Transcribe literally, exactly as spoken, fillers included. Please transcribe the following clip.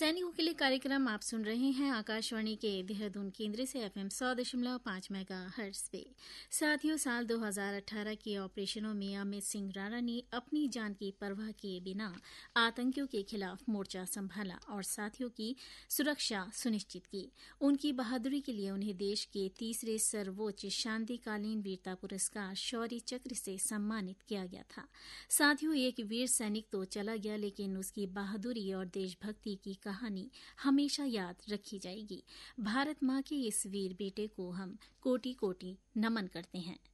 सैनिकों के लिए कार्यक्रम आप सुन रहे हैं आकाशवाणी के देहरादून केंद्र से एफएम सौ दशमलव पांच मेगा हर्ट्ज पे। साथियों, साल दो हज़ार अठारह के ऑपरेशनों में अमित सिंह राणा ने अपनी जान की परवाह किए बिना आतंकियों के खिलाफ मोर्चा संभाला और साथियों की सुरक्षा सुनिश्चित की। उनकी बहादुरी के लिए उन्हें देश के तीसरे सर्वोच्च शांतिकालीन वीरता पुरस्कार शौर्य चक्र से सम्मानित किया गया था। साथियों, एक वीर सैनिक तो चला गया, लेकिन उसकी बहादुरी और देशभक्ति की कहानी हमेशा याद रखी जाएगी। भारत मां के इस वीर बेटे को हम कोटि कोटि नमन करते हैं।